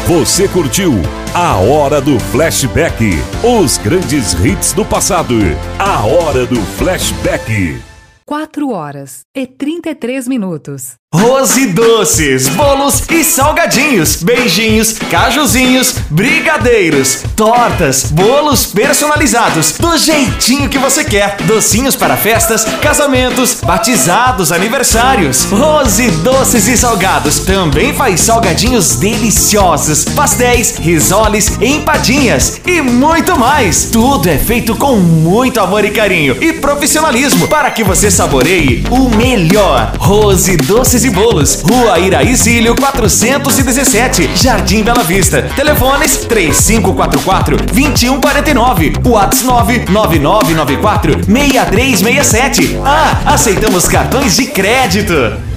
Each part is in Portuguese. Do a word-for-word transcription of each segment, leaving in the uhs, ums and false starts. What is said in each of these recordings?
Você curtiu A Hora do Flashback, os grandes hits do passado. A Hora do Flashback. quatro horas e trinta e três minutos. Rose Doces, bolos e salgadinhos, beijinhos, cajuzinhos, brigadeiros, tortas, bolos personalizados, do jeitinho que você quer. Docinhos para festas, casamentos, batizados, aniversários. Rose Doces e Salgados também faz salgadinhos deliciosos, pastéis, risoles, empadinhas e muito mais. Tudo é feito com muito amor e carinho e profissionalismo para que você saboreie o melhor. Rose Doces e Bolos, Rua Iraí-Cílio quatrocentos e dezessete, Jardim Bela Vista. Telefones três cinco quatro quatro, dois um quatro nove, WhatsApp nove nove nove nove quatro, seis três seis sete. Ah, aceitamos cartões de crédito.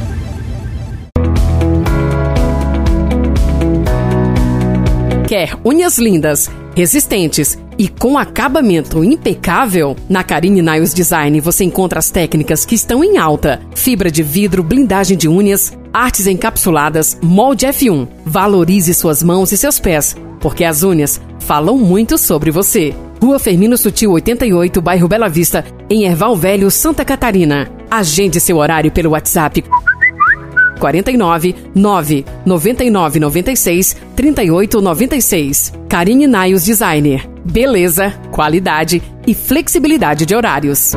Quer unhas lindas, resistentes e com acabamento impecável? Na Carine Nails Design você encontra as técnicas que estão em alta: fibra de vidro, blindagem de unhas, artes encapsuladas, molde F um. Valorize suas mãos e seus pés, porque as unhas falam muito sobre você. Rua Firmino Sutil oitenta e oito, bairro Bela Vista, em Erval Velho, Santa Catarina. Agende seu horário pelo WhatsApp quarenta e nove, nove noventa e nove noventa e seis, trinta e oito noventa e seis. Carine Nails Designer. Beleza, qualidade e flexibilidade de horários.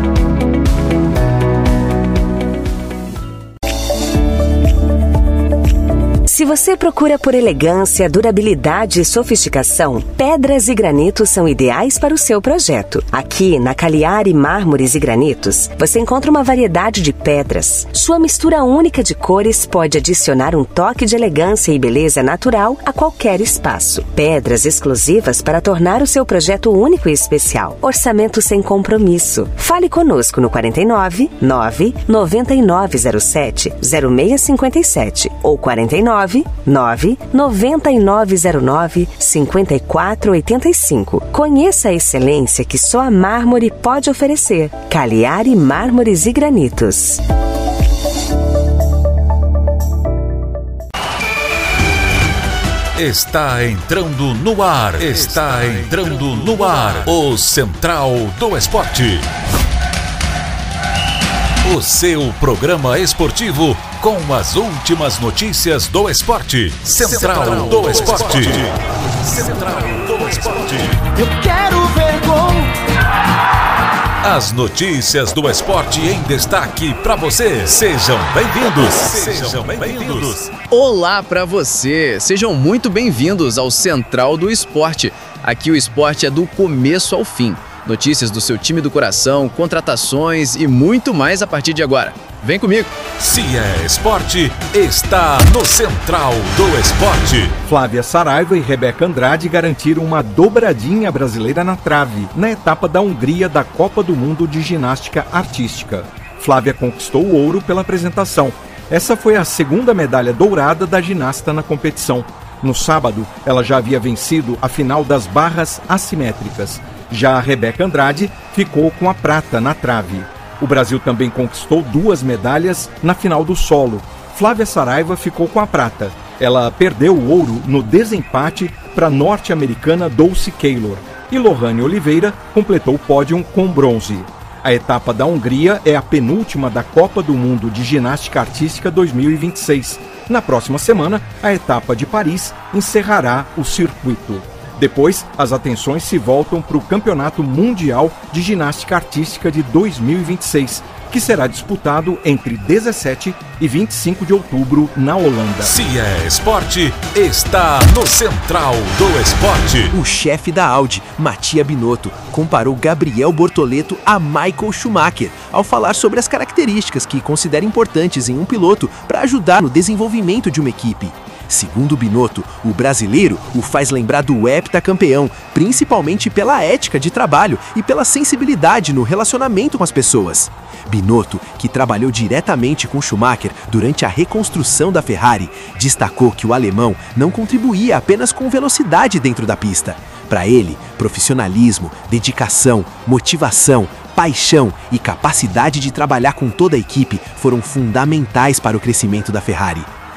Se você procura por elegância, durabilidade e sofisticação, pedras e granitos são ideais para o seu projeto. Aqui, na Cagliari Mármores e Granitos, você encontra uma variedade de pedras. Sua mistura única de cores pode adicionar um toque de elegância e beleza natural a qualquer espaço. Pedras exclusivas para tornar o seu projeto único e especial. Orçamento sem compromisso. Fale conosco no quarenta e nove, nove noventa e nove zero sete, zero seis cinquenta e sete ou quarenta e nove, nove noventa e nove zero nove, cinquenta e quatro oitenta e cinco. Conheça a excelência que só a mármore pode oferecer. Cagliari Mármores e Granitos. Está entrando no ar. Está entrando no ar. O Central do Esporte. O seu programa esportivo com as últimas notícias do esporte. Central, Central do Esporte. Central do Esporte. Eu quero ver gol. As notícias do esporte em destaque para você. Sejam bem-vindos. Sejam bem-vindos. Olá para você. Sejam muito bem-vindos ao Central do Esporte. Aqui o esporte é do começo ao fim. Notícias do seu time do coração, contratações e muito mais a partir de agora. Vem comigo! Se é esporte, está no Central do Esporte. Flávia Saraiva e Rebeca Andrade garantiram uma dobradinha brasileira na trave, na etapa da Hungria da Copa do Mundo de Ginástica Artística. Flávia conquistou o ouro pela apresentação. Essa foi a segunda medalha dourada da ginasta na competição. No sábado, ela já havia vencido a final das barras assimétricas. Já a Rebeca Andrade ficou com a prata na trave. O Brasil também conquistou duas medalhas na final do solo. Flávia Saraiva ficou com a prata. Ela perdeu o ouro no desempate para a norte-americana Dulce Keylor. E Lohane Oliveira completou o pódio com bronze. A etapa da Hungria é a penúltima da Copa do Mundo de Ginástica Artística dois mil e vinte e seis. Na próxima semana, a etapa de Paris encerrará o circuito. Depois, as atenções se voltam para o Campeonato Mundial de Ginástica Artística de dois mil e vinte e seis, que será disputado entre dezessete e vinte e cinco de outubro na Holanda. Se é esporte, está no Central do Esporte. O chefe da Audi, Mattia Binotto, comparou Gabriel Bortoleto a Michael Schumacher, ao falar sobre as características que considera importantes em um piloto para ajudar no desenvolvimento de uma equipe. Segundo Binotto, o brasileiro o faz lembrar do heptacampeão, principalmente pela ética de trabalho e pela sensibilidade no relacionamento com as pessoas. Binotto, que trabalhou diretamente com Schumacher durante a reconstrução da Ferrari, destacou que o alemão não contribuía apenas com velocidade dentro da pista. Para ele, profissionalismo, dedicação, motivação, paixão e capacidade de trabalhar com toda a equipe foram fundamentais para o crescimento da Ferrari.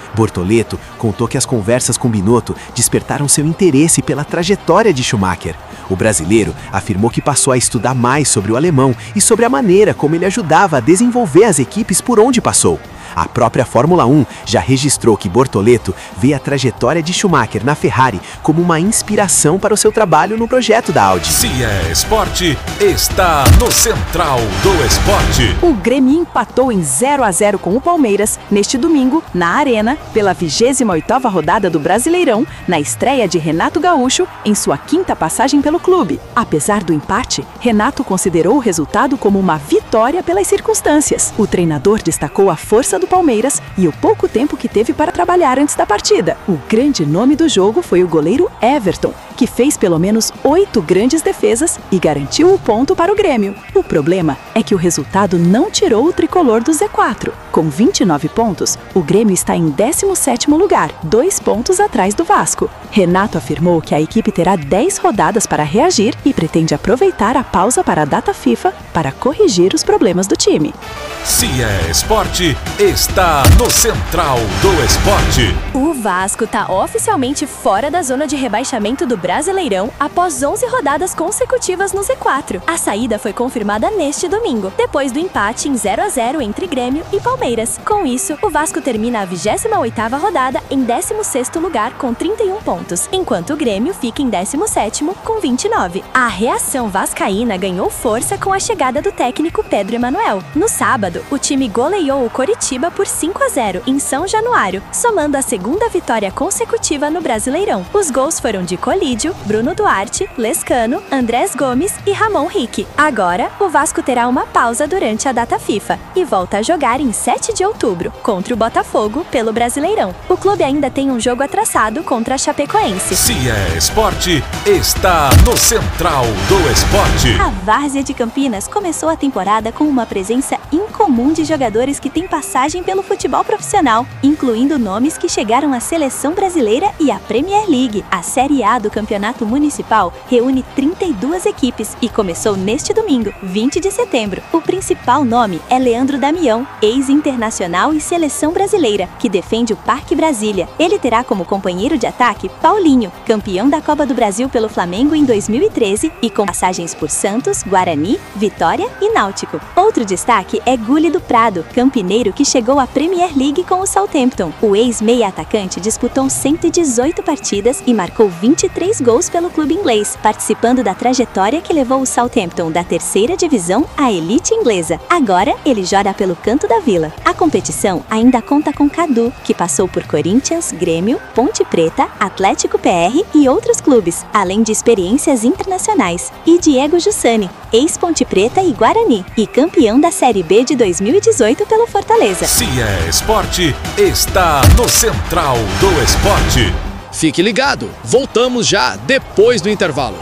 Bortoleto contou que as conversas com Binotto despertaram seu interesse pela trajetória de Schumacher. O brasileiro afirmou que passou a estudar mais sobre o alemão e sobre a maneira como ele ajudava a desenvolver as equipes por onde passou. A própria Fórmula um já registrou que Bortoleto vê a trajetória de Schumacher na Ferrari como uma inspiração para o seu trabalho no projeto da Audi. Se é esporte, está no Central do Esporte. O Grêmio empatou em zero a zero com o Palmeiras neste domingo, na Arena, pela vigésima oitava rodada do Brasileirão, na estreia de Renato Gaúcho em sua quinta passagem pelo clube. Apesar do empate, Renato considerou o resultado como uma vitória pelas circunstâncias. O treinador destacou a força do Palmeiras e o pouco tempo que teve para trabalhar antes da partida. O grande nome do jogo foi o goleiro Everton, que fez pelo menos oito grandes defesas e garantiu o ponto para o Grêmio. O problema é que o resultado não tirou o tricolor do Z quatro. Com vinte e nove pontos, o Grêmio está em décimo sétimo lugar, dois pontos atrás do Vasco. Renato afirmou que a equipe terá dez rodadas para reagir e pretende aproveitar a pausa para a data FIFA para corrigir os problemas do time. Se é esporte, está no Central do Esporte. O Vasco está oficialmente fora da zona de rebaixamento do Brasileirão após onze rodadas consecutivas no Z quatro. A saída foi confirmada neste domingo, depois do empate em zero a zero entre Grêmio e Palmeiras. Com isso, o Vasco termina a vigésima oitava rodada em décimo sexto lugar com trinta e um pontos, enquanto o Grêmio fica em décimo sétimo com vinte e nove. A reação vascaína ganhou força com a chegada do técnico Pedro Emanuel. No sábado, o time goleou o Coritiba por cinco a zero em São Januário, somando a segunda vitória consecutiva no Brasileirão. Os gols foram de Colídio, Bruno Duarte, Lescano, Andrés Gomes e Ramon Rique. Agora, o Vasco terá uma pausa durante a data FIFA e volta a jogar em sete de outubro, contra o Botafogo, pelo Brasileirão. O clube ainda tem um jogo atrasado contra a Chapecoense. Se é esporte, está no Central do Esporte. A Várzea de Campinas começou a temporada com uma presença incomum de jogadores que têm passagem pelo futebol profissional, incluindo nomes que chegaram à Seleção Brasileira e à Premier League. A Série A do Campeonato Municipal reúne trinta e duas equipes e começou neste domingo, vinte de setembro. O principal nome é Leandro Damião, ex-internacional e Seleção Brasileira, que defende o Parque Brasília. Ele terá como companheiro de ataque Paulinho, campeão da Copa do Brasil pelo Flamengo em dois mil e treze e com passagens por Santos, Guarani, Vitória e Náutico. Outro destaque é Gulli do Prado, campineiro que chegou à Premier League com o Southampton. O ex-meia-atacante disputou cento e dezoito partidas e marcou vinte e três gols pelo clube inglês, participando da trajetória que levou o Southampton da terceira divisão à elite inglesa. Agora, ele joga pelo Canto da Vila. A competição ainda conta com Cadu, que passou por Corinthians, Grêmio, Ponte Preta, Atlético P R e outros clubes, além de experiências internacionais, e Diego Jussani, ex-Ponte Preta e Guarani, e campeão da Série B de dois mil e dezoito pelo Fortaleza. Se é esporte, está no Central do Esporte. Fique ligado, voltamos já depois do intervalo.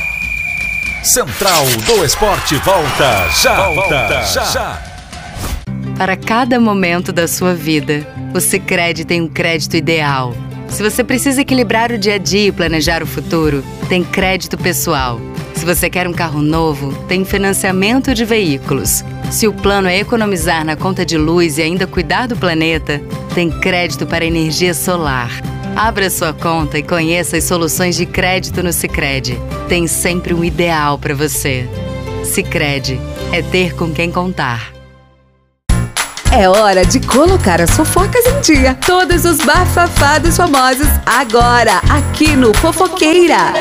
Central do Esporte volta já, volta já. já. Para cada momento da sua vida, o Sicredi tem um crédito ideal. Se você precisa equilibrar o dia a dia e planejar o futuro, tem crédito pessoal. Se você quer um carro novo, tem financiamento de veículos. Se o plano é economizar na conta de luz e ainda cuidar do planeta, tem crédito para energia solar. Abra sua conta e conheça as soluções de crédito no Sicredi. Tem sempre um ideal para você. Sicredi é ter com quem contar. É hora de colocar as fofocas em dia. Todos os bafafados famosos agora, aqui no Fofoqueira.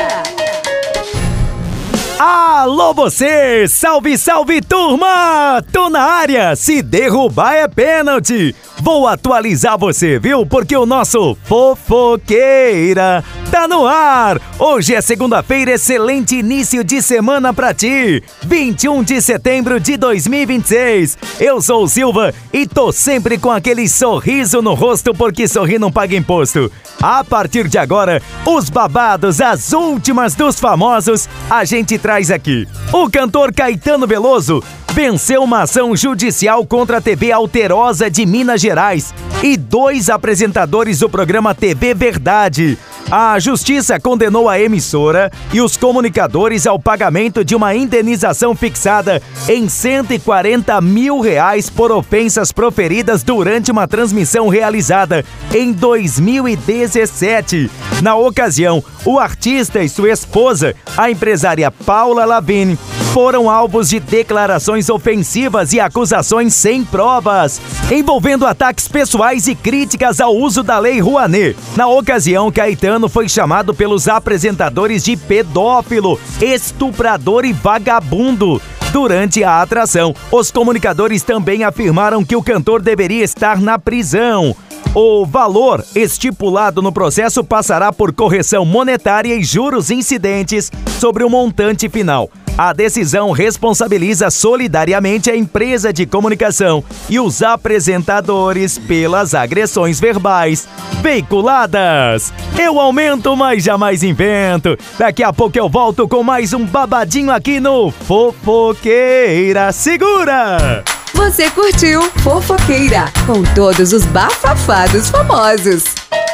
Alô você! Salve, salve turma! Tô na área, se derrubar é pênalti. Vou atualizar você, viu? Porque o nosso Fofoqueira tá no ar. Hoje é segunda-feira, excelente início de semana pra ti. vinte e um de setembro de dois mil e vinte e seis. Eu sou o Silva e tô sempre com aquele sorriso no rosto porque sorrir não paga imposto. A partir de agora, os babados, as últimas dos famosos, a gente traz aqui. O cantor Caetano Veloso venceu uma ação judicial contra a T V Alterosa de Minas Gerais e dois apresentadores do programa T V Verdade. A justiça condenou a emissora e os comunicadores ao pagamento de uma indenização fixada em cento e quarenta mil reais por ofensas proferidas durante uma transmissão realizada em dois mil e dezessete. Na ocasião, o artista e sua esposa, a empresária Paula Lavigne, foram alvos de declarações ofensivas e acusações sem provas, envolvendo ataques pessoais e críticas ao uso da Lei Rouanet. Na ocasião, Caetano foi chamado pelos apresentadores de pedófilo, estuprador e vagabundo. Durante a atração, os comunicadores também afirmaram que o cantor deveria estar na prisão. O valor estipulado no processo passará por correção monetária e juros incidentes sobre o montante final. A decisão responsabiliza solidariamente a empresa de comunicação e os apresentadores pelas agressões verbais veiculadas. Eu aumento, mas jamais invento. Daqui a pouco eu volto com mais um babadinho aqui no Fofoqueira. Segura! Você curtiu Fofoqueira, com todos os bafafados famosos.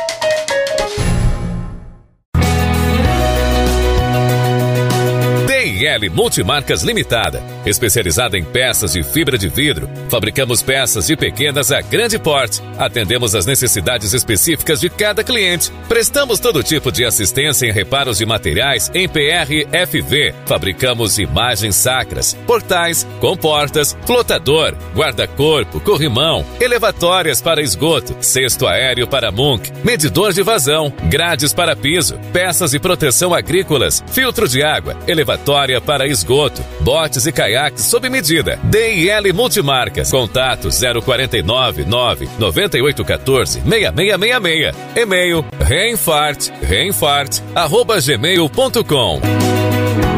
D e L Multimarcas Limitada, especializada em peças de fibra de vidro. Fabricamos peças de pequenas a grande porte. Atendemos às necessidades específicas de cada cliente. Prestamos todo tipo de assistência em reparos de materiais em P R F V. Fabricamos imagens sacras, portais, comportas, flotador, guarda-corpo, corrimão, elevatórias para esgoto, cesto aéreo para Munk, medidor de vazão, grades para piso, peças de proteção agrícolas, filtro de água, elevatória para esgoto, botes e caiaques sob medida. D e L Multimarcas. Contato zero quatro nove nove nove oito um quatro seis seis seis seis seis. E-mail reinfart, reinfart, arroba gmail ponto com.